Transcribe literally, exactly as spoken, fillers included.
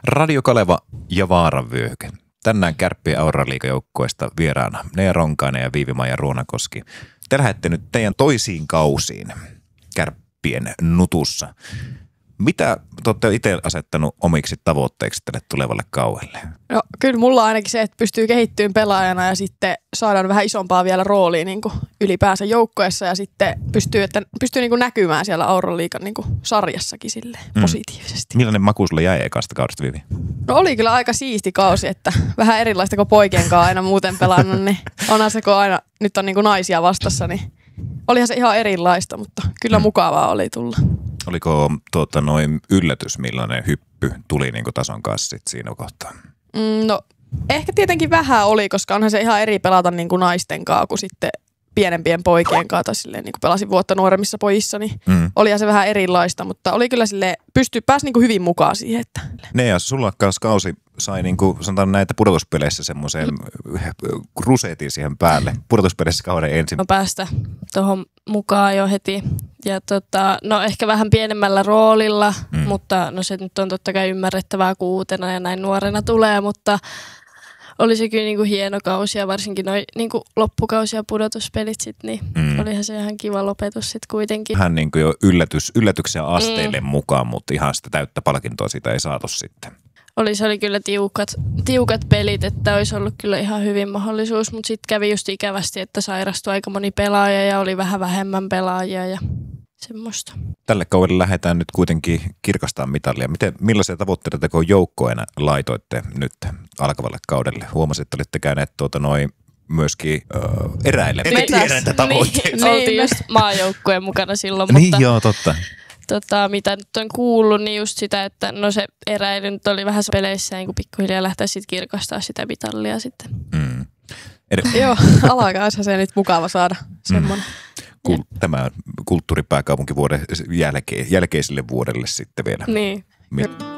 Radio Kaleva ja Vaaran vyöhyke. Tänään Kärppien Auraliigajoukkueesta vieraana Nea Ronkainen ja Viivi-Maija Ruonankoski. Te lähdette nyt teidän toisiin kausiin Kärppien nutussa. Mitä te olette itse asettanut omiksi tavoitteiksi tälle tulevalle kaudelle? No kyllä mulla on ainakin se, että pystyy kehittymään pelaajana ja sitten saadaan vähän isompaa vielä roolia niin kuin ylipäänsä joukkueessa ja sitten pystyy, että pystyy niin kuin näkymään siellä Auraliigan niin kuin sarjassakin silleen mm. positiivisesti. Millainen maku sulle jäi ekasta kaudesta, Vivi? No oli kyllä aika siisti kausi, että vähän erilaista kuin poikien kanssa aina muuten pelannut, niin onhan se kun aina nyt on niin kuin naisia vastassa, niin olihan se ihan erilaista, mutta kyllä mm. mukavaa oli tulla. Oliko tuota, noin yllätys, millainen hyppy tuli niin kuin tason kanssa sit siinä kohtaa? Mm, no ehkä tietenkin vähän oli, koska onhan se ihan eri pelata niin kuin naisten kanssa kuin sitten pienempien poikien kanssa. Tai silleen, niin kuin pelasin vuotta nuoremmissa pojissa, niin mm. olihan se vähän erilaista, mutta oli kyllä silleen, pysty, pääsi niin kuin hyvin mukaan siihen. Että. Ne ja sulla kanssa kausi sai niin kuin, sanotaan näitä pudotuspeleissä semmoisen mm. rusetin siihen päälle. Pudotuspeleissä kauden ensin. No päästä tuohon mukaan jo heti. Ja tota, no ehkä vähän pienemmällä roolilla, mm. mutta no se nyt on totta kai ymmärrettävää kuutena ja näin nuorena tulee, mutta oli se kyllä niinku hieno kausi ja varsinkin noi niinku loppukausi ja pudotuspelit sit, niin mm. olihan se ihan kiva lopetus sit kuitenkin. Hän niinku jo yllätys, yllätyksen asteille mm. mukaan, mutta ihan sitä täyttä palkintoa siitä ei saatu sitten. Oli, se oli kyllä tiukat, tiukat pelit, että olisi ollut kyllä ihan hyvin mahdollisuus, mutta sitten kävi just ikävästi, että sairastui aika moni pelaaja ja oli vähän vähemmän pelaajia ja semmoista. Tälle kaudelle lähdetään nyt kuitenkin kirkastamaan mitalia. Miten, millaisia tavoitteita te joukkoina laitoitte nyt alkavalle kaudelle? Huomasin, että olitte käyneet tuota noin myöskin öö, eräille. Ette tiedä näitä tavoitteita. Niin, oltiin just maajoukkueen mukana silloin, niin mutta joo, totta. Tota, mitä nyt on kuullut, niin just sitä, että no se eräily nyt oli vähän peleissä niin kuin pikkuhiljaa lähteä sitten kirkastaa sitä mitallia sitten. Mm. Ed- Joo, alakaishan se nyt mukava saada semmoinen. Mm. Kul- tämä kulttuuripääkaupunkivuoden jälkeen, jälkeiselle vuodelle sitten vielä. Niin. Mi-